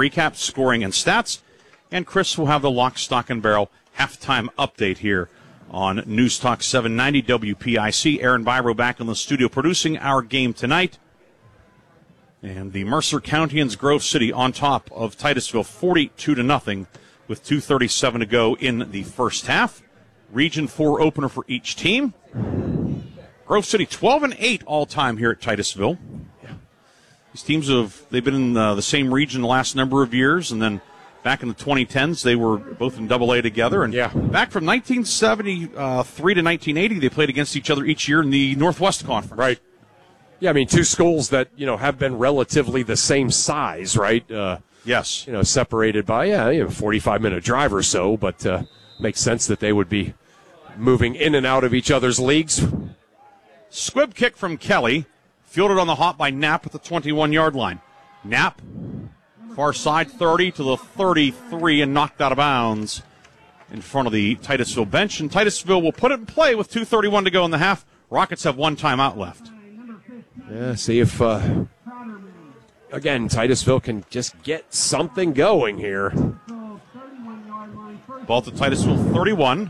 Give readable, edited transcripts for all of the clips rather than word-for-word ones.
recap, scoring, and stats. And Chris will have the lock, stock, and barrel halftime update here on News Talk 790 WPIC. Aaron Biro back in the studio producing our game tonight. And the Mercer Countyans Grove City on top of Titusville 42-0 with 2:37 to go in the first half. Region 4 opener for each team. Grove City 12-8 all-time here at Titusville. These teams they've been in the same region the last number of years, and then back in the 2010s they were both in AA together. And back from 1973 to 1980 they played against each other each year in the Northwest Conference. Right. Yeah, I mean, two schools that, have been relatively the same size, right? Yes. Separated by, a 45-minute drive or so, but makes sense that they would be moving in and out of each other's leagues. Squib kick from Kelly, fielded on the hop by Knapp at the 21-yard line. Knapp, far side 30 to the 33 and knocked out of bounds in front of the Titusville bench. And Titusville will put it in play with 2:31 to go in the half. Rockets have one timeout left. Yeah, see if, again, Titusville can just get something going here. Ball to Titusville 31.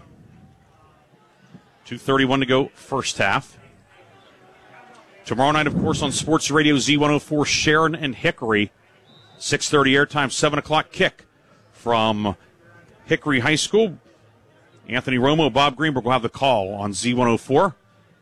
2:31 to go first half. Tomorrow night, of course, on Sports Radio Z104, Sharon and Hickory. 6:30 airtime, 7 o'clock kick from Hickory High School. Anthony Romo, Bob Greenberg will have the call on Z104.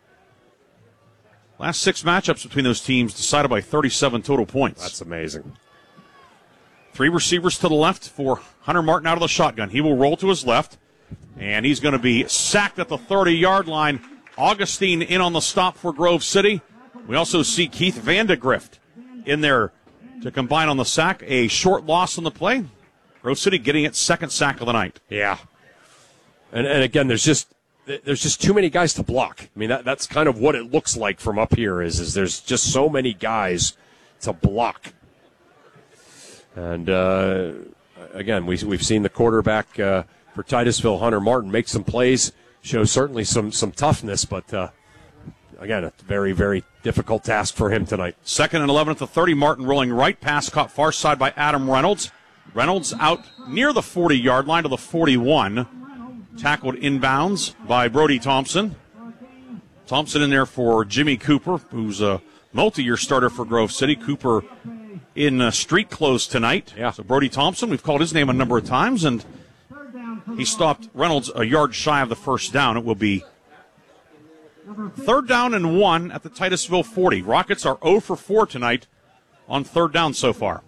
Last 6 matchups between those teams decided by 37 total points. That's amazing. 3 receivers to the left for Hunter Martin out of the shotgun. He will roll to his left, and he's going to be sacked at the 30-yard line. Augustine in on the stop for Grove City. We also see Keith Vandegrift in there to combine on the sack. A short loss on the play. Grove City getting its second sack of the night. Yeah. And again, there's just too many guys to block. I mean, that's kind of what it looks like from up here is there's just so many guys to block. And, again, we've seen the quarterback for Titusville, Hunter Martin, make some plays, show certainly some toughness, but, again, a very, very difficult task for him tonight. 2nd and 11 at the 30. Martin rolling right, pass caught far side by Adam Reynolds. Reynolds out near the 40-yard line to the 41. Tackled inbounds by Brody Thompson. Thompson in there for Jimmy Cooper, who's a multi-year starter for Grove City. Cooper in street clothes tonight. Yeah. So Brody Thompson, we've called his name a number of times, and he stopped Reynolds a yard shy of the first down. It will be 3rd down and 1 at the Titusville 40. Rockets are 0 for 4 tonight on 3rd down so far.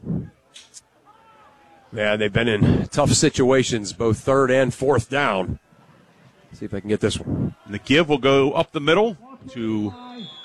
Yeah, they've been in tough situations, both 3rd and 4th down. See if I can get this one. And the give will go up the middle to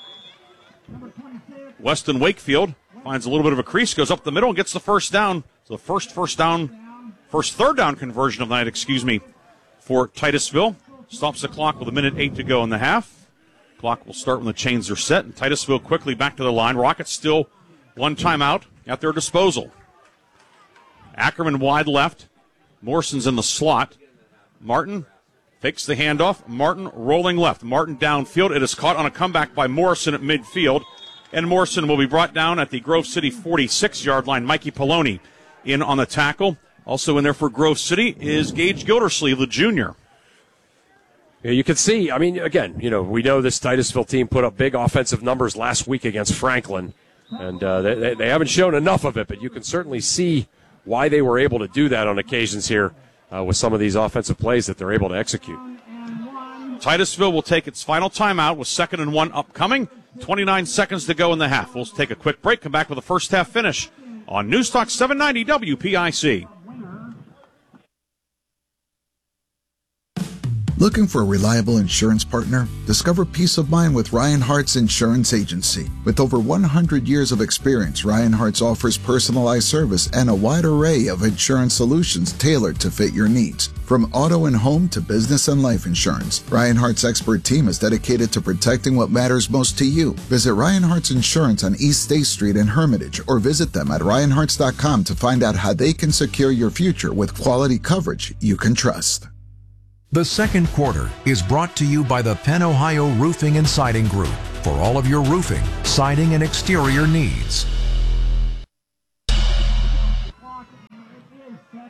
Weston Wakefield. Finds a little bit of a crease, goes up the middle and gets the first down. So the first 3rd down conversion of the night, for Titusville. Stops the clock with 1:08 to go in the half. Clock will start when the chains are set. And Titusville quickly back to the line. Rockets still one timeout at their disposal. Ackerman wide left. Morrison's in the slot. Martin fakes the handoff. Martin rolling left. Martin downfield. It is caught on a comeback by Morrison at midfield. And Morrison will be brought down at the Grove City 46-yard line. Mikey Poloni in on the tackle. Also in there for Grove City is Gage Gildersleeve, the junior. Yeah, you can see, I mean, again, we know this Titusville team put up big offensive numbers last week against Franklin. And they haven't shown enough of it, but you can certainly see why they were able to do that on occasions here with some of these offensive plays that they're able to execute. Titusville will take its final timeout with 2nd and 1 upcoming. 29 seconds to go in the half. We'll take a quick break, come back with a first half finish on News Talk 790 WPIC. Looking for a reliable insurance partner? Discover peace of mind with Ryan Hart's Insurance Agency. With over 100 years of experience, Ryan Hart's offers personalized service and a wide array of insurance solutions tailored to fit your needs. From auto and home to business and life insurance, Ryan Hart's expert team is dedicated to protecting what matters most to you. Visit Ryan Hart's Insurance on East State Street in Hermitage or visit them at ryanharts.com to find out how they can secure your future with quality coverage you can trust. The second quarter is brought to you by the Penn Ohio Roofing and Siding Group for all of your roofing, siding, and exterior needs.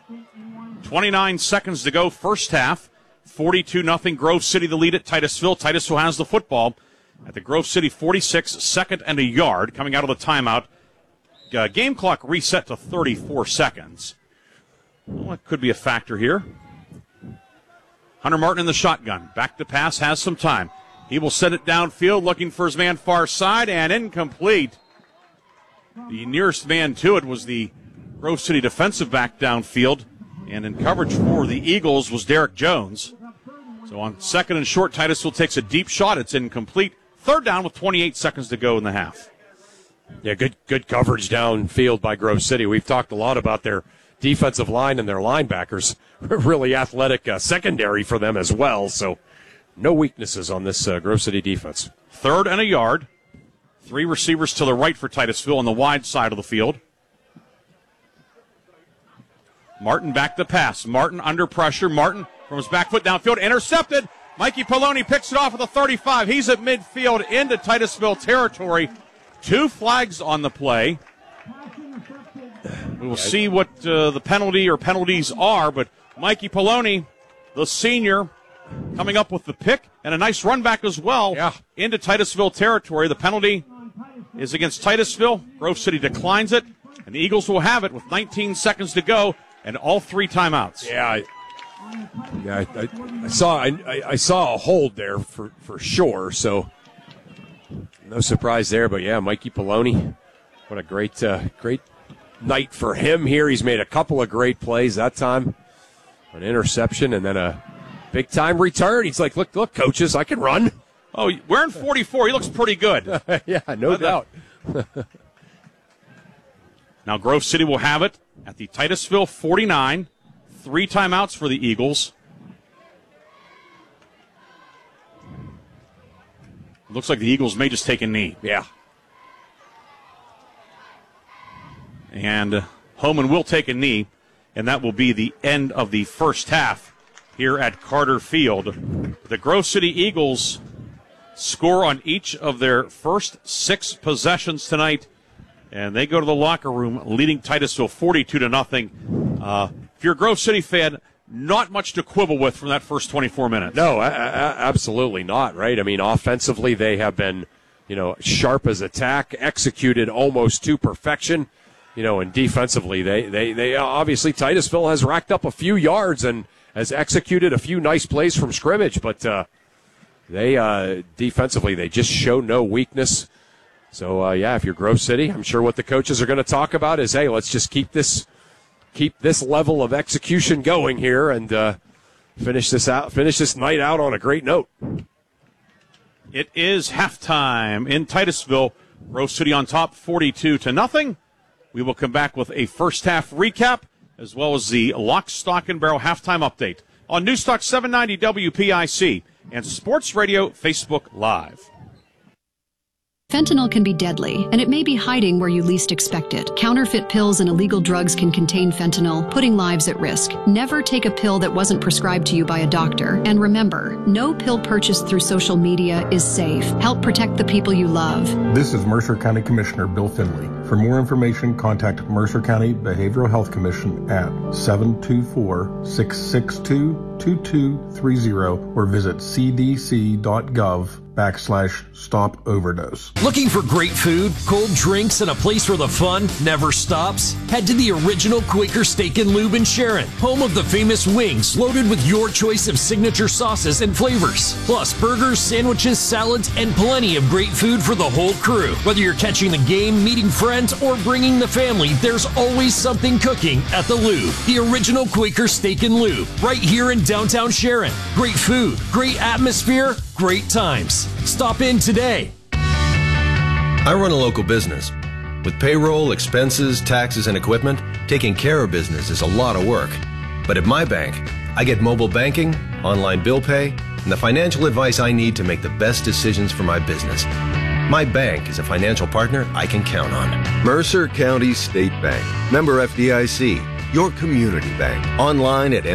29 seconds to go, first half. 42-0, Grove City the lead at Titusville. Titusville has the football at the Grove City 46, second and a yard, coming out of the timeout. Game clock reset to 34 seconds. Well, that could be a factor here. Hunter Martin in the shotgun. Back to pass, has some time. He will send it downfield, looking for his man far side, and incomplete. The nearest man to it was the Grove City defensive back downfield, and in coverage for the Eagles was Derek Jones. So on second and short, Titusville takes a deep shot. It's incomplete. Third down with 28 seconds to go in the half. Yeah, good coverage downfield by Grove City. We've talked a lot about their defensive line and their linebackers. Really athletic secondary for them as well. So no weaknesses on this Grove City defense. Third and a yard. 3 receivers to the right for Titusville on the wide side of the field. Martin back to pass. Martin under pressure. Martin from his back foot downfield, intercepted. Mikey Poloni picks it off at the 35. He's at midfield into Titusville territory. 2 flags on the play. We will see what the penalty or penalties are, but Mikey Poloni, the senior, coming up with the pick and a nice run back as well into Titusville territory. The penalty is against Titusville. Grove City declines it, and the Eagles will have it with 19 seconds to go and all 3 timeouts. I saw a hold there for sure, so no surprise there. But yeah, Mikey Poloni, what a great night for him here. He's made a couple of great plays that time, an interception and then a big time return. He's like, look, coaches, I can run. Oh, wearing 44, he looks pretty good. Yeah, no doubt. Now Grove City will have it at the Titusville 49. 3 timeouts for the Eagles. Looks like the Eagles may just take a knee. Yeah. And Homan will take a knee, and that will be the end of the first half here at Carter Field. The Grove City Eagles score on each of their first 6 possessions tonight, and they go to the locker room leading Titusville 42-0. If you're a Grove City fan, not much to quibble with from that first 24 minutes. No, absolutely not, right? I mean, offensively, they have been, sharp as attack, executed almost to perfection, and defensively, they obviously, Titusville has racked up a few yards and has executed a few nice plays from scrimmage, but they defensively, they just show no weakness. So, if you're Grove City, I'm sure what the coaches are going to talk about is, hey, let's just keep this level of execution going here and finish this night out on a great note. It is halftime in Titusville. Grove City on top 42-0. We will come back with a first half recap as well as the Lock, Stock, and Barrel halftime update on Newstalk 790 WPIC and Sports Radio Facebook Live. Fentanyl can be deadly, and it may be hiding where you least expect it. Counterfeit pills and illegal drugs can contain fentanyl, putting lives at risk. Never take a pill that wasn't prescribed to you by a doctor. And remember, no pill purchased through social media is safe. Help protect the people you love. This is Mercer County Commissioner Bill Finley. For more information, contact Mercer County Behavioral Health Commission at 724-662-2230 or visit cdc.gov/stop overdose. Looking for great food, cold drinks, and a place where the fun never stops? Head to the original Quaker Steak and Lube in Sharon, home of the famous wings loaded with your choice of signature sauces and flavors. Plus burgers, sandwiches, salads, and plenty of great food for the whole crew. Whether you're catching the game, meeting friends, or bringing the family, there's always something cooking at the Lube. The original Quaker Steak and Lube, right here in downtown Sharon. Great food, great atmosphere, great times. Stop in today. I run a local business. With payroll, expenses, taxes, and equipment, taking care of business is a lot of work. But at my bank, I get mobile banking, online bill pay, and the financial advice I need to make the best decisions for my business. My bank is a financial partner I can count on. Mercer County State Bank. Member FDIC. Your community bank. Online at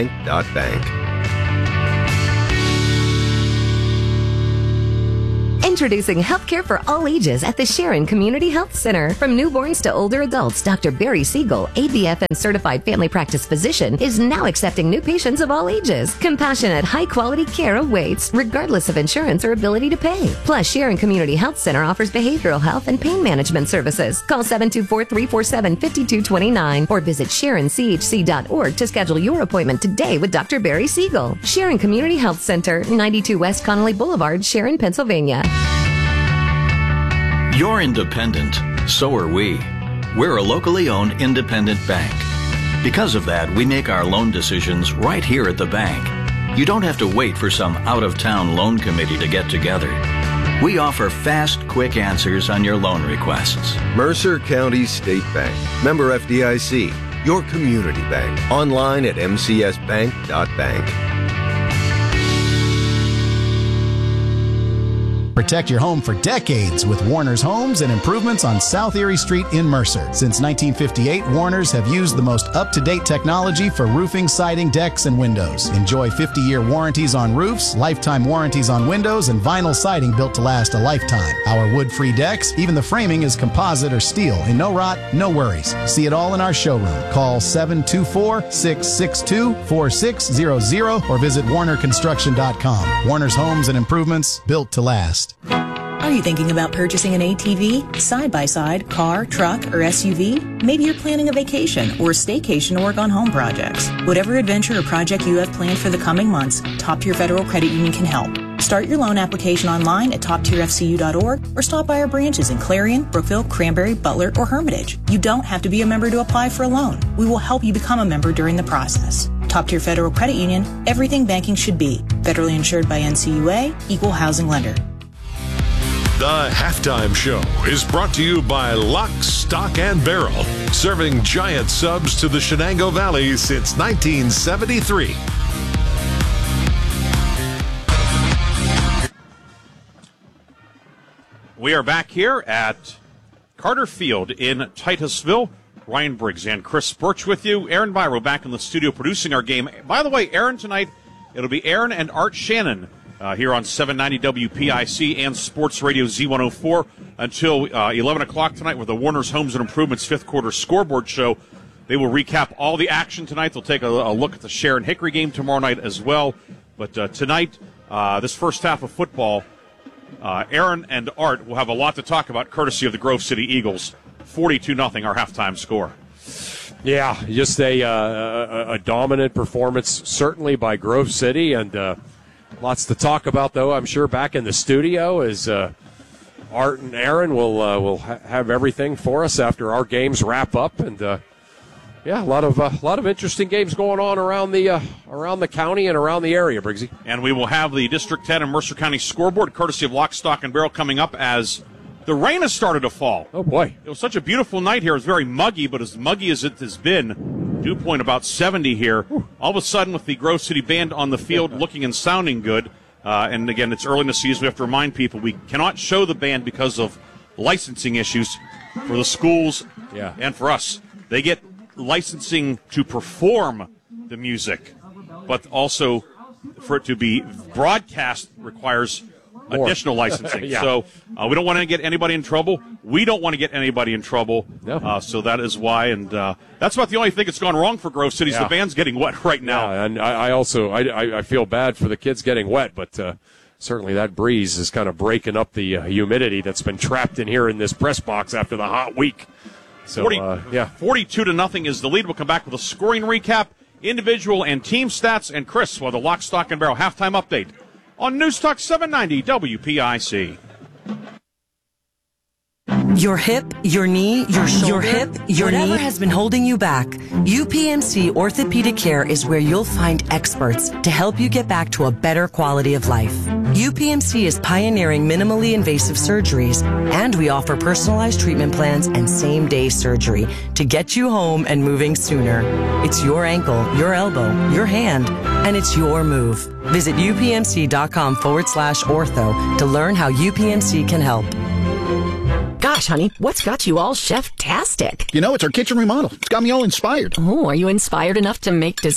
mcsbank.bank. Introducing healthcare for all ages at the Sharon Community Health Center. From newborns to older adults, Dr. Barry Siegel, ABFM certified family practice physician, is now accepting new patients of all ages. Compassionate, high-quality care awaits, regardless of insurance or ability to pay. Plus, Sharon Community Health Center offers behavioral health and pain management services. Call 724-347-5229 or visit SharonCHC.org to schedule your appointment today with Dr. Barry Siegel. Sharon Community Health Center, 92 West Connolly Boulevard, Sharon, Pennsylvania. You're independent. So are we. We're a locally owned independent bank. Because of that, we make our loan decisions right here at the bank. You don't have to wait for some out-of-town loan committee to get together. We offer fast, quick answers on your loan requests. Mercer County State Bank. Member FDIC. Your community bank. Online at mcsbank.bank. Protect your home for decades with Warner's Homes and Improvements on South Erie Street in Mercer. Since 1958, Warner's have used the most up-to-date technology for roofing, siding, decks, and windows. Enjoy 50-year warranties on roofs, lifetime warranties on windows, and vinyl siding built to last a lifetime. Our wood-free decks, even the framing is composite or steel, and no rot, no worries. See it all in our showroom. Call 724-662-4600 or visit warnerconstruction.com. Warner's Homes and Improvements, built to last. Are you thinking about purchasing an ATV, side-by-side, car, truck, or SUV? Maybe you're planning a vacation or a staycation to work on home projects. Whatever adventure or project you have planned for the coming months, Top Tier Federal Credit Union can help. Start your loan application online at toptierfcu.org or stop by our branches in Clarion, Brookville, Cranberry, Butler, or Hermitage. You don't have to be a member to apply for a loan. We will help you become a member during the process. Top Tier Federal Credit Union, everything banking should be. Federally insured by NCUA, Equal Housing Lender. The Halftime Show is brought to you by Lock, Stock, and Barrel, serving giant subs to the Shenango Valley since 1973. We are back here at Carter Field in Titusville. Ryan Briggs and Chris Birch with you. Aaron Biro back in the studio producing our game. By the way, Aaron, tonight, it'll be Aaron and Art Shannon here on 790 WPIC and Sports Radio Z104 until 11 o'clock tonight with the Warner's Homes and Improvements fifth quarter scoreboard show. They will recap all the action tonight. They'll take a look at the Sharon Hickory game tomorrow night as well. But tonight, this first half of football, Aaron and Art will have a lot to talk about courtesy of the Grove City Eagles. 42-0 our halftime score. Yeah, just a dominant performance certainly by Grove City, and lots to talk about, though, I'm sure, back in the studio as Art and Aaron will have everything for us after our games wrap up. And, yeah, a lot of interesting games going on around the county and around the area, Briggsy. And we will have the District 10 and Mercer County scoreboard, courtesy of Lock, Stock, and Barrel, coming up as the rain has started to fall. Oh, boy. It was such a beautiful night here. It was very muggy, but as muggy as it has been, dew point about 70 here. All of a sudden, with the Grove City Band on the field looking and sounding good, and again, it's early in the season. We have to remind people we cannot show the band because of licensing issues for the schools and for us. They get licensing to perform the music, but also for it to be broadcast requires additional licensing. So we don't want to get anybody in trouble. We don't want to get anybody in trouble. So that is why, and that's about the only thing that's gone wrong for Grove City. The band's getting wet right now. Yeah, and I also feel bad for the kids getting wet, but certainly that breeze is kind of breaking up the humidity that's been trapped in here in this press box after the hot week. So 42-0 is the lead. We'll come back with a scoring recap, individual and team stats, and Chris with the Lock, Stock, and Barrel halftime update on News Talk 790 WPIC. Your hip, your knee, your shoulder, your hip, your whatever has been holding you back. UPMC Orthopedic Care is where you'll find experts to help you get back to a better quality of life. UPMC is pioneering minimally invasive surgeries, and we offer personalized treatment plans and same-day surgery to get you home and moving sooner. It's your ankle, your elbow, your hand, and it's your move. Visit upmc.com/ortho to learn how UPMC can help. Gosh, honey, what's got you all chef-tastic? You know, it's our kitchen remodel. It's got me all inspired. Oh, are you inspired enough to make dessert?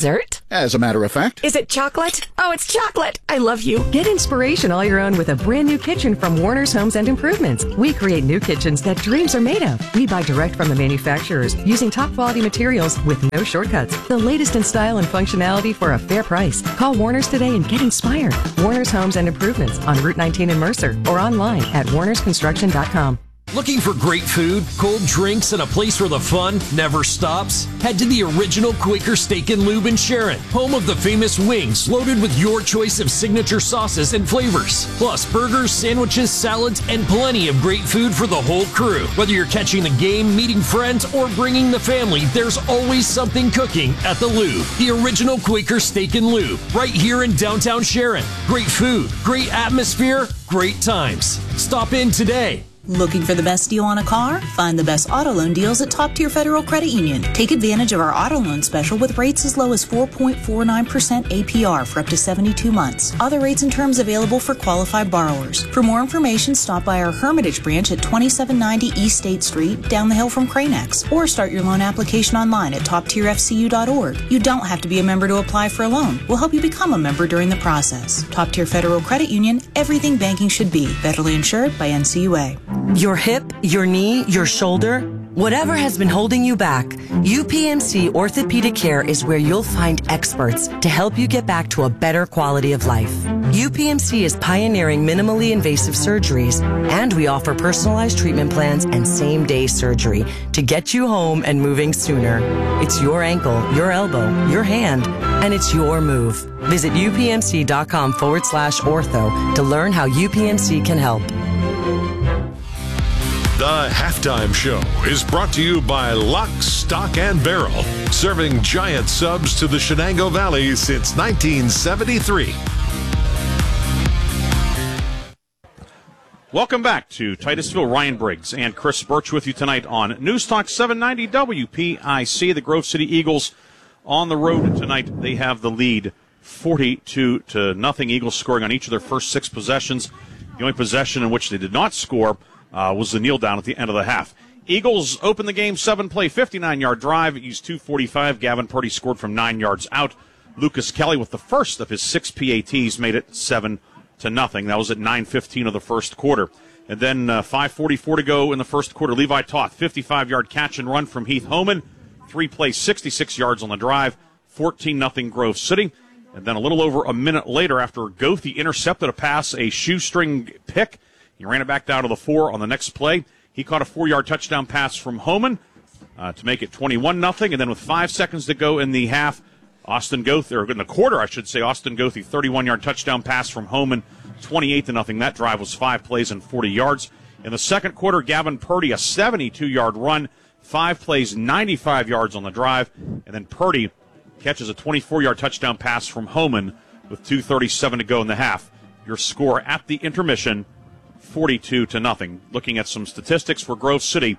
as a matter of fact. Is it chocolate? Oh, it's chocolate. I love you. Get inspiration all your own with a brand new kitchen from Warner's Homes and Improvements. We create new kitchens that dreams are made of. We buy direct from the manufacturers using top quality materials with no shortcuts. The latest in style and functionality for a fair price. Call Warner's today and get inspired. Warner's Homes and Improvements on Route 19 in Mercer or online at warnersconstruction.com. Looking for great food, cold drinks, and a place where the fun never stops? Head to the original Quaker Steak and Lube in Sharon, home of the famous wings loaded with your choice of signature sauces and flavors. Plus burgers, sandwiches, salads, and plenty of great food for the whole crew. Whether you're catching the game, meeting friends, or bringing the family, there's always something cooking at the Lube. The original Quaker Steak and Lube, right here in downtown Sharon. Great food, great atmosphere, great times. Stop in today. Looking for the best deal on a car? Find the best auto loan deals at Top Tier Federal Credit Union. Take advantage of our auto loan special with rates as low as 4.49% APR for up to 72 months. Other rates and terms available for qualified borrowers. For more information, stop by our Hermitage branch at 2790 East State Street, down the hill from Cranex, or start your loan application online at toptierfcu.org. You don't have to be a member to apply for a loan. We'll help you become a member during the process. Top Tier Federal Credit Union, everything banking should be. Federally insured by NCUA. Your hip, your knee, your shoulder, whatever has been holding you back, UPMC Orthopedic Care is where you'll find experts to help you get back to a better quality of life. UPMC is pioneering minimally invasive surgeries, and we offer personalized treatment plans and same-day surgery to get you home and moving sooner. It's your ankle, your elbow, your hand, and it's your move. Visit upmc.com/ortho to learn how UPMC can help. The Halftime Show is brought to you by Lock, Stock, and Barrel, serving giant subs to the Shenango Valley since 1973. Welcome back to Titusville. Ryan Briggs and Chris Birch with you tonight on News Talk 790 WPIC. The Grove City Eagles on the road tonight. They have the lead 42-0. Eagles scoring on each of their first 6 possessions. The only possession in which they did not score was the kneel down at the end of the half. Eagles open the game, 7-play, 59-yard drive. Used 2:45. Gavin Purdy scored from 9 yards out. Lucas Kelly with the first of his 6 PATs made it 7-0. That was at 9:15 of the first quarter. And then 5:44 to go in the first quarter. Levi Toth, 55-yard catch and run from Heath Homan. 3 plays, 66 yards on the drive. 14-0 Grove City. And then a little over a minute later, after Goethe intercepted a pass, a shoestring pick, he ran it back down to the 4 on the next play. He caught a 4-yard touchdown pass from Homan to make it 21-0. And then with 5 seconds to go in the half, Austin Goethe, or in the quarter, I should say, Austin Goethe, 31-yard touchdown pass from Homan, 28-0. That drive was 5 plays and 40 yards. In the second quarter, Gavin Purdy, a 72-yard run, 5 plays, 95 yards on the drive. And then Purdy catches a 24-yard touchdown pass from Homan with 2:37 to go in the half. Your score at the intermission, 42-0. Looking at some statistics for Grove City,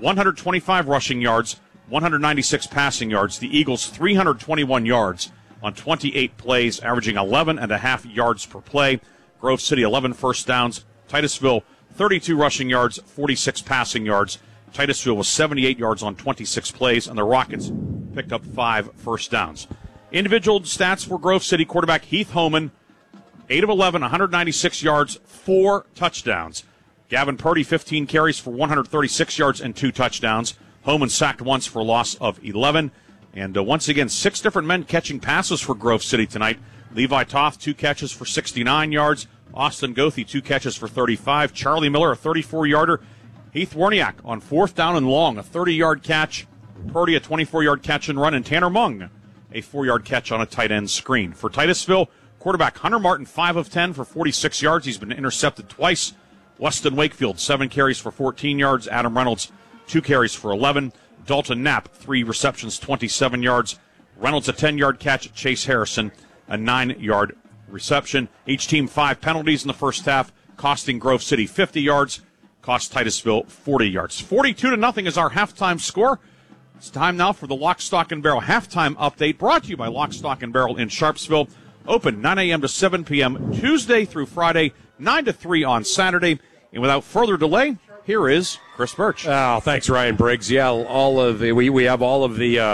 125 rushing yards, 196 passing yards. The Eagles 321 yards on 28 plays, averaging 11.5 yards per play. Grove City 11 first downs. Titusville 32 rushing yards, 46 passing yards. Titusville was 78 yards on 26 plays, and the Rockets picked up 5 first downs. Individual stats for Grove City. Quarterback Heath Homan, 8 of 11, 196 yards, 4 touchdowns. Gavin Purdy, 15 carries for 136 yards and 2 touchdowns. Homan sacked once for a loss of 11. And once again, 6 different men catching passes for Grove City tonight. Levi Toth, 2 catches for 69 yards. Austin Goethe, 2 catches for 35. Charlie Miller, a 34-yarder. Heath Werniak on 4th down and long, a 30-yard catch. Purdy, a 24-yard catch and run. And Tanner Mung, a 4-yard catch on a tight end screen. For Titusville, quarterback Hunter Martin, 5 of 10 for 46 yards. He's been intercepted twice. Weston Wakefield, 7 carries for 14 yards. Adam Reynolds, 2 carries for 11. Dalton Knapp, 3 receptions, 27 yards. Reynolds, a 10-yard catch. Chase Harrison, a 9-yard reception. Each team 5 penalties in the first half, costing Grove City 50 yards, cost Titusville 40 yards. 42-0 is our halftime score. It's time now for the Lock, Stock, and Barrel halftime update, brought to you by Lock, Stock, and Barrel in Sharpsville. Open 9 a.m. to 7 p.m. Tuesday through Friday, 9 to 3 on Saturday. And without further delay, here is Chris Birch. Oh, thanks, Ryan Briggs. Yeah, we have all of the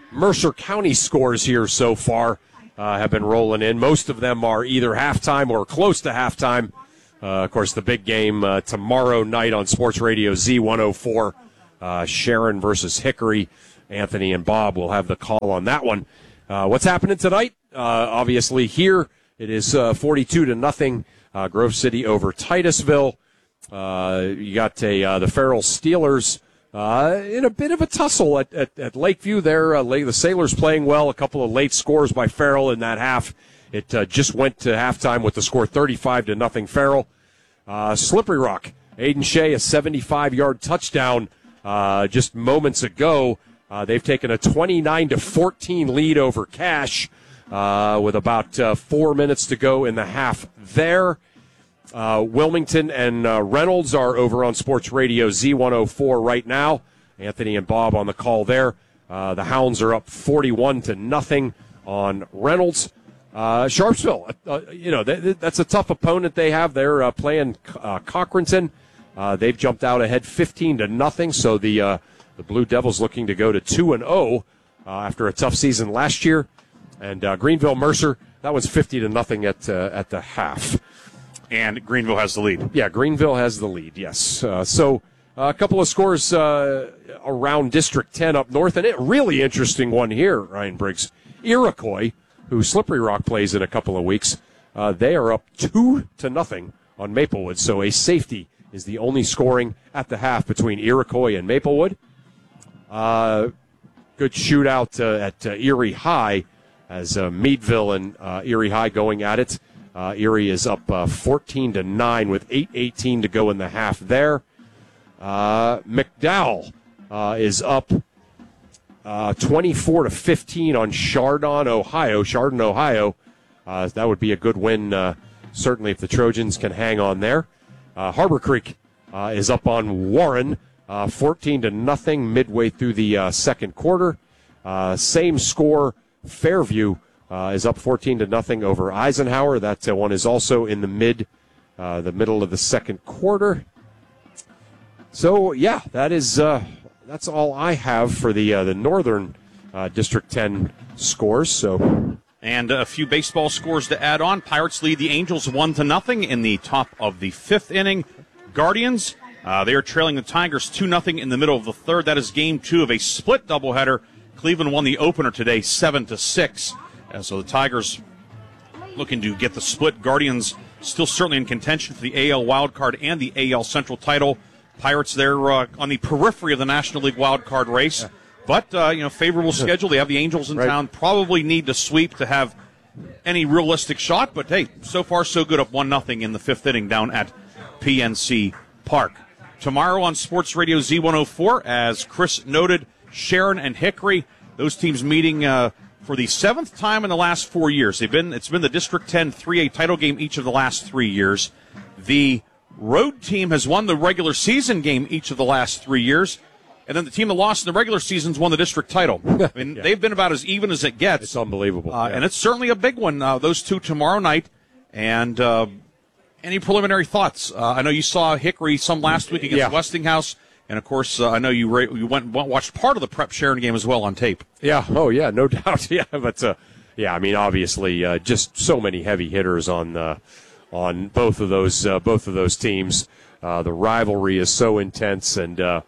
Mercer County scores here so far have been rolling in. Most of them are either halftime or close to halftime. Of course, the big game tomorrow night on Sports Radio Z104, Sharon versus Hickory. Anthony and Bob will have the call on that one. What's happening tonight? Obviously here it is 42-0, Grove City over Titusville. You got the Farrell Steelers in a bit of a tussle at Lakeview there. The Sailors playing well. A couple of late scores by Farrell in that half. It just went to halftime with the score 35-0 Farrell. Slippery Rock, Aiden Shea, a 75-yard touchdown just moments ago. They've taken a 29-14 lead over Cache with about 4 minutes to go in the half there. Wilmington and Reynolds are over on Sports Radio Z104 right now. Anthony and Bob on the call there. The Hounds are up 41-0 on Reynolds. Sharpsville, that's a tough opponent they have. They're playing Cochranton. They've jumped out ahead 15-0, so the Blue Devils looking to go to 2-0 after a tough season last year. And Greenville Mercer, that was 50-0 at the half. And Greenville has the lead. Yeah, Greenville has the lead, yes. So a couple of scores around District 10 up north, and a really interesting one here, Ryan Briggs. Iroquois, who Slippery Rock plays in a couple of weeks, they are up 2-0 on Maplewood. So a safety is the only scoring at the half between Iroquois and Maplewood. Good shootout at Erie High as Meadville and Erie High going at it. Erie is up 14-9 with 8:18 to go in the half there. McDowell is up 24-15 on Chardon, Ohio. That would be a good win, certainly if the Trojans can hang on there. Harbor Creek is up on Warren, 14-0 midway through the second quarter. Same score, Fairview is up 14-0 over Eisenhower. That one is also in the middle of the second quarter. So yeah, that's all I have for the Northern District 10 scores. So. And a few baseball scores to add on. Pirates lead the Angels 1-0 in the top of the fifth inning. Guardians, they are trailing the Tigers 2-0 in the middle of the third. That is game 2 of a split doubleheader. Cleveland won the opener today 7-6. So the Tigers looking to get the split. Guardians still certainly in contention for the AL wildcard and the AL Central title. Pirates there on the periphery of the National League wildcard race. But, favorable schedule. They have the Angels in town. Probably need to sweep to have any realistic shot. But, hey, so far so good, up 1-0 in the fifth inning down at PNC Park. Tomorrow on Sports Radio Z104, as Chris noted, Sharon and Hickory, those teams meeting for the seventh time in the last 4 years. It's been the District 10 3A title game each of the last 3 years. The road team has won the regular season game each of the last 3 years. And then the team that lost in the regular season's won the district title. I mean, they've been about as even as it gets. It's unbelievable. And it's certainly a big one, those two tomorrow night. And any preliminary thoughts? I know you saw Hickory some last week against Westinghouse. And, of course, I know you went and watched part of the Prep Sharon game as well on tape. Yeah. Oh, yeah, no doubt. Yeah, but, obviously just so many heavy hitters on both of those teams. The rivalry is so intense, and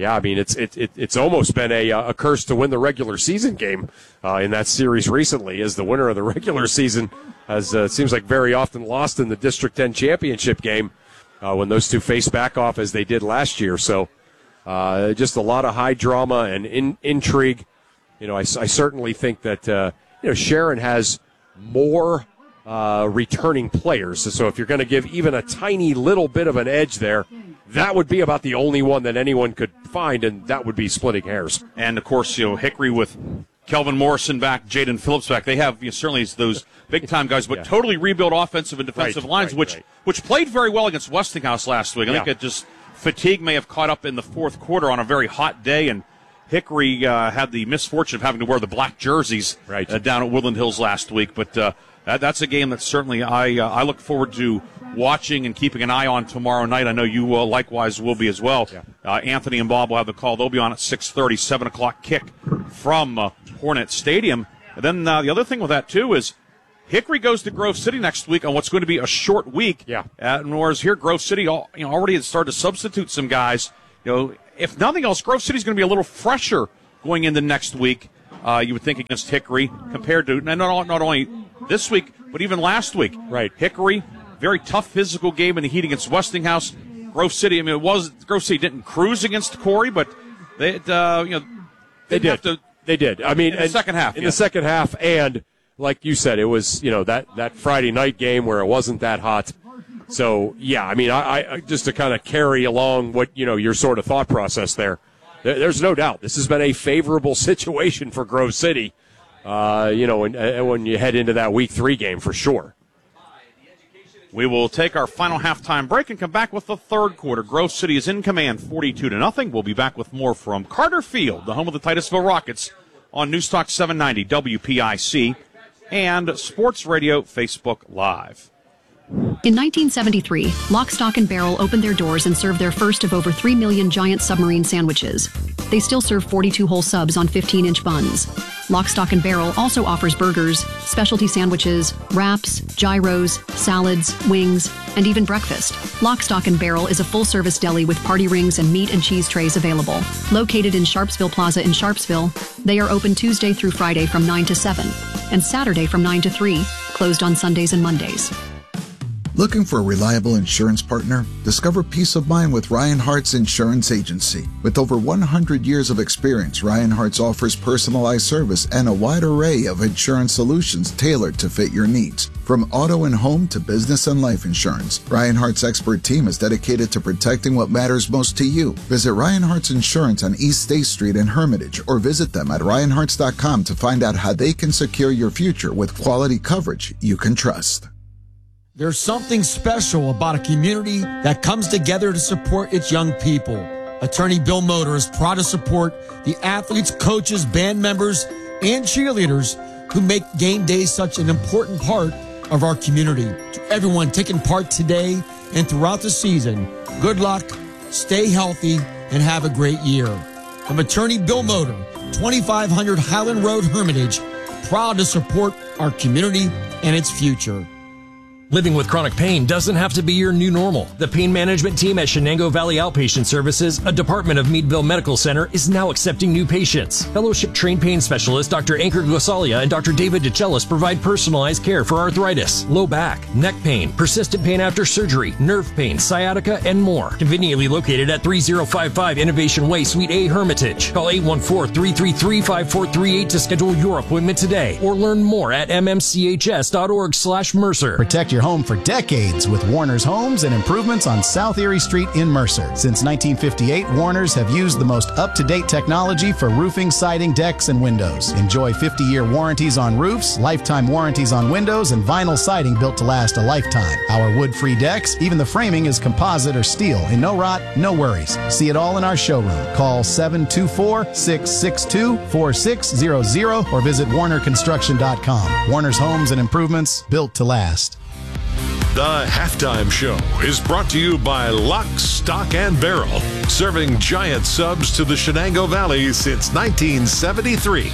it's almost been a curse to win the regular season game in that series recently, as the winner of the regular season has seems like very often lost in the District 10 championship game when those two face back off as they did last year. So just a lot of high drama and intrigue. I certainly think that Sharon has more returning players. So if you're going to give even a tiny little bit of an edge there, that would be about the only one that anyone could find, and that would be splitting hairs. And, of course, Hickory with Kelvin Morrison back, Jaden Phillips back, they have certainly those big-time guys, but totally rebuilt offensive and defensive lines, which played very well against Westinghouse last week. I think fatigue may have caught up in the fourth quarter on a very hot day, and Hickory had the misfortune of having to wear the black jerseys down at Woodland Hills last week. But that's a game that certainly I look forward to watching and keeping an eye on tomorrow night. I know you likewise will be as well. Anthony and Bob will have the call. They'll be on at 6:30, 7 o'clock kick from Hornet Stadium. And then the other thing with that, too, is Hickory goes to Grove City next week on what's going to be a short week. Yeah. And whereas here, Grove City already has started to substitute some guys. If nothing else, Grove City's going to be a little fresher going into next week, you would think, against Hickory, compared to not only this week, but even last week. Right. Hickory, very tough physical game in the heat against Westinghouse. Grove City, Grove City didn't cruise against Corey, but they did. They did. I mean, in the second half. In the second half, and like you said, it was that Friday night game where it wasn't that hot. So yeah, I mean, I just to kind of carry along what your sort of thought process there. There's no doubt this has been a favorable situation for Grove City. When you head into that Week 3 game for sure. We will take our final halftime break and come back with the third quarter. Grove City is in command, 42-0. We'll be back with more from Carter Field, the home of the Titusville Rockets, on News Talk 790 WPIC and Sports Radio Facebook Live. In 1973, Lock, Stock, and Barrel opened their doors and served their first of over 3 million giant submarine sandwiches. They still serve 42-hole subs on 15-inch buns. Lock, Stock, and Barrel also offers burgers, specialty sandwiches, wraps, gyros, salads, wings, and even breakfast. Lock, Stock, and Barrel is a full-service deli with party rings and meat and cheese trays available. Located in Sharpsville Plaza in Sharpsville, they are open Tuesday through Friday from 9 to 7 and Saturday from 9 to 3, closed on Sundays and Mondays. Looking for a reliable insurance partner? Discover peace of mind with Ryan Hart's Insurance Agency. With over 100 years of experience, Ryan Hart's offers personalized service and a wide array of insurance solutions tailored to fit your needs. From auto and home to business and life insurance, Ryan Hart's expert team is dedicated to protecting what matters most to you. Visit Ryan Hart's Insurance on East State Street in Hermitage or visit them at ryanharts.com to find out how they can secure your future with quality coverage you can trust. There's something special about a community that comes together to support its young people. Attorney Bill Moder is proud to support the athletes, coaches, band members, and cheerleaders who make game day such an important part of our community. To everyone taking part today and throughout the season, good luck, stay healthy, and have a great year. From Attorney Bill Moder, 2500 Highland Road, Hermitage, proud to support our community and its future. Living with chronic pain doesn't have to be your new normal. The pain management team at Shenango Valley Outpatient Services, a department of Meadville Medical Center, is now accepting new patients. Fellowship-trained pain specialist Dr. Ankur Gosalia and Dr. David DeCellis provide personalized care for arthritis, low back, neck pain, persistent pain after surgery, nerve pain, sciatica, and more. Conveniently located at 3055 Innovation Way, Suite A, Hermitage. Call 814-333-5438 to schedule your appointment today or learn more at mmchs.org/Mercer. Protect your home for decades with Warner's Homes and Improvements on South Erie Street in Mercer. Since 1958, Warner's have used the most up-to-date technology for roofing, siding, decks, and windows. Enjoy 50-year warranties on roofs, lifetime warranties on windows, and vinyl siding built to last a lifetime. Our wood-free decks, even the framing is composite or steel, and no rot, no worries. See it all in our showroom. Call 724-662-4600 or visit warnerconstruction.com. Warner's Homes and Improvements, built to last. The Halftime Show is brought to you by Lock, Stock, and Barrel, serving giant subs to the Shenango Valley since 1973.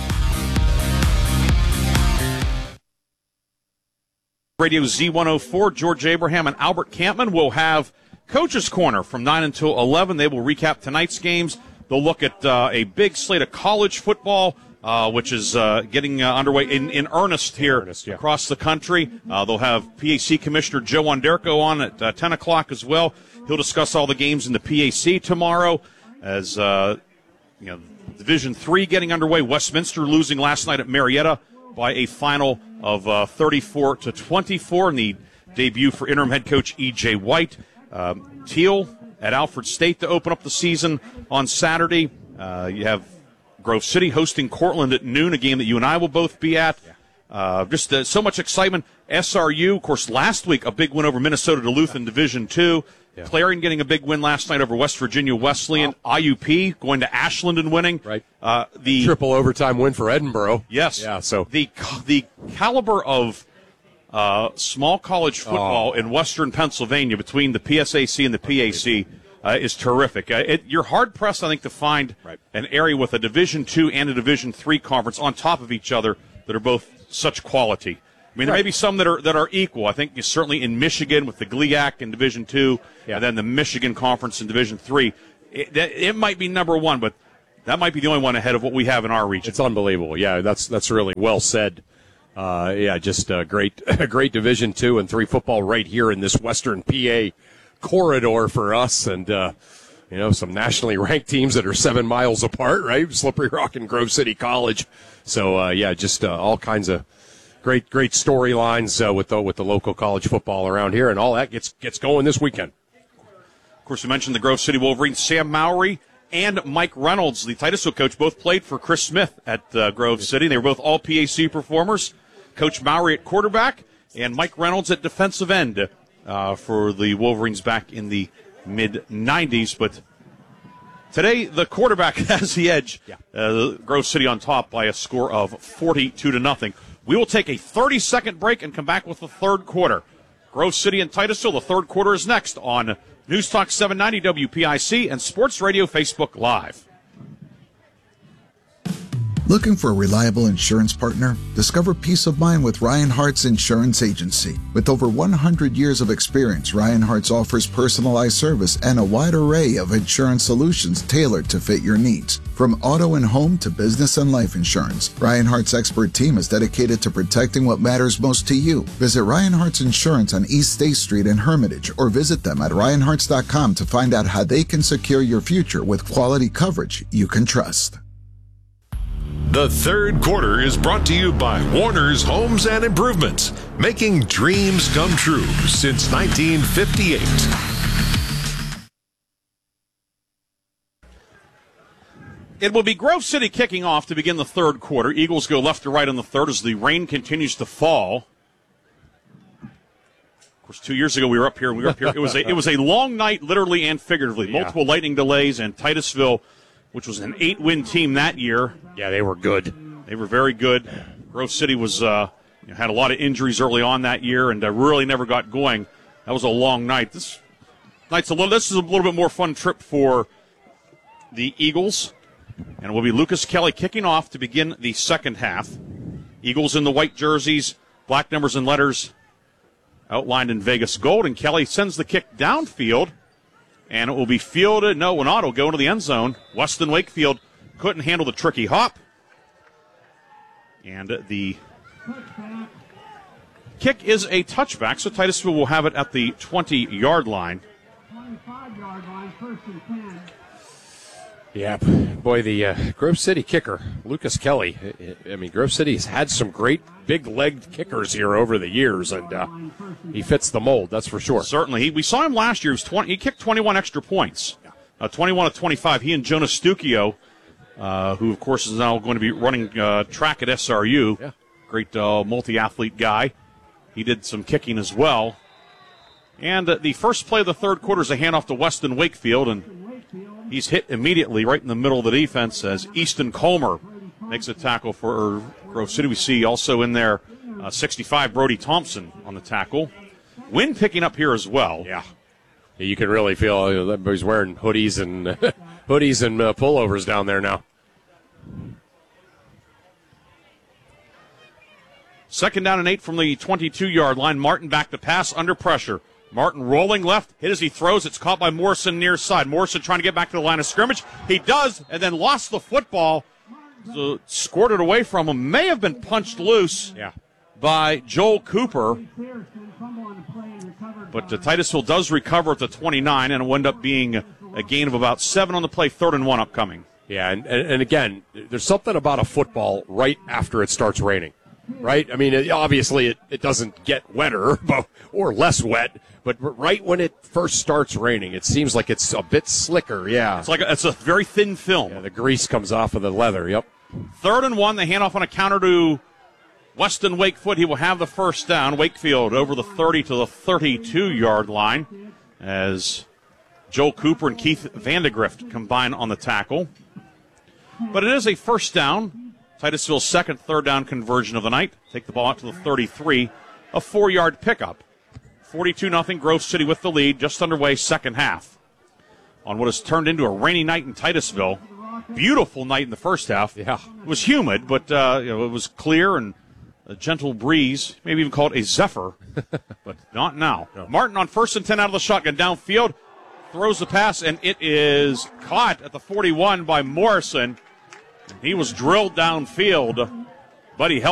Radio Z104, George Abraham and Albert Campman will have Coach's Corner from 9 until 11. They will recap tonight's games. They'll look at a big slate of college football, which is getting underway in earnest here across the country. They'll have PAC Commissioner Joe Onderco on at 10 o'clock as well. He'll discuss all the games in the PAC tomorrow as Division III getting underway. Westminster losing last night at Marietta by a final of 34-24 in the debut for interim head coach E.J. White. Teal at Alfred State to open up the season on Saturday. You have Grove City hosting Cortland at noon, a game that you and I will both be at. Just so much excitement. SRU, of course, last week, a big win over Minnesota Duluth in Division II. Yeah. Clarion getting a big win last night over West Virginia Wesleyan. Wow. IUP going to Ashland and winning. Right. The triple overtime win for Edinboro. Yes. Yeah. So the caliber of small college football in Western Pennsylvania between the PSAC and the PAC. is terrific. You're hard-pressed, I think, to find an area with a Division II and a Division III conference on top of each other that are both such quality. I mean, there may be some that are equal. I think certainly in Michigan with the GLIAC in Division II, and then the Michigan Conference in Division III. It might be number one, but that might be the only one ahead of what we have in our region. It's unbelievable. Yeah, that's really well said. Just a great Division II and III football right here in this Western PA corridor for us, and some nationally ranked teams that are 7 miles apart, right? Slippery Rock and Grove City College. So all kinds of great storylines with the local college football around here, and all that gets going this weekend. Of course, we mentioned the Grove City Wolverines. Sam Mowry and Mike Reynolds, the Titusville coach, both played for Chris Smith at Grove City. They were both all PAC performers. Coach Mowry at quarterback and Mike Reynolds at defensive end for the Wolverines back in the mid-'90s. But today, the quarterback has the edge. Grove City on top by a score of 42-0. We will take a 30-second break and come back with the third quarter. Grove City and Titusville, the third quarter is next on News Talk 790 WPIC and Sports Radio Facebook Live. Looking for a reliable insurance partner? Discover peace of mind with Ryan Hart's Insurance Agency. With over 100 years of experience, Ryan Hart's offers personalized service and a wide array of insurance solutions tailored to fit your needs. From auto and home to business and life insurance, Ryan Hart's expert team is dedicated to protecting what matters most to you. Visit Ryan Hart's Insurance on East State Street in Hermitage or visit them at ryanharts.com to find out how they can secure your future with quality coverage you can trust. The third quarter is brought to you by Warner's Homes and Improvements, making dreams come true since 1958. It will be Grove City kicking off to begin the third quarter. Eagles go left to right in the third as the rain continues to fall. Of course, 2 years ago we were up here. It was a long night, literally and figuratively. Multiple lightning delays, and Titusville, which was an 8-win team that year. Yeah, they were good. They were very good. Grove City was had a lot of injuries early on that year and really never got going. That was a long night. This is a little bit more fun trip for the Eagles, and it will be Lucas Kelly kicking off to begin the second half. Eagles in the white jerseys, black numbers and letters outlined in Vegas gold, and Kelly sends the kick downfield. And it will be fielded. No, an auto go into the end zone. Weston Wakefield couldn't handle the tricky hop. And the kick is a touchback, so Titusville will have it at the 20-yard line. 25-yard line, first and 10. Yeah, boy, the Grove City kicker, Lucas Kelly. I mean, Grove City's had some great big-legged kickers here over the years, and he fits the mold, that's for sure. Certainly. We saw him last year. He kicked 21 extra points, 21 of 25. He and Jonas Stucchio, who, of course, is now going to be running track at SRU. Yeah. Great multi-athlete guy. He did some kicking as well. And the first play of the third quarter is a handoff to Weston Wakefield, and he's hit immediately right in the middle of the defense as Easton Comer makes a tackle for Grove City. We see also in there 65 Brody Thompson on the tackle. Wind picking up here as well. Yeah, you can really feel everybody's wearing hoodies and pullovers down there now. Second down and 8 from the 22-yard line. Martin back to pass under pressure. Martin rolling left, hit as he throws. It's caught by Morrison near side. Morrison trying to get back to the line of scrimmage. He does, and then lost the football. So squirted away from him. May have been punched loose by Joel Cooper. But Titusville does recover at the 29, and it will end up being a gain of about 7 on the play, 3rd and 1 upcoming. Yeah, and again, there's something about a football right after it starts raining. Right? I mean, obviously it doesn't get wetter or less wet, but right when it first starts raining, it seems like it's a bit slicker, yeah. It's a very thin film. Yeah, the grease comes off of the leather, yep. 3rd and 1, the handoff on a counter to Weston Wakefoot. He will have the first down. Wakefield over the 30 to the 32-yard line as Joel Cooper and Keith Vandegrift combine on the tackle. But it is a first down. Titusville's second third down conversion of the night. Take the ball out to the 33. A 4-yard pickup. 42-0, Grove City with the lead. Just underway, second half. on what has turned into a rainy night in Titusville. Beautiful night in the first half. Yeah. It was humid, but it was clear and a gentle breeze. Maybe even call it a zephyr, but not now. No. Martin on 1st and 10 out of the shotgun downfield. Throws the pass, and it is caught at the 41 by Morrison. He was drilled downfield, but he held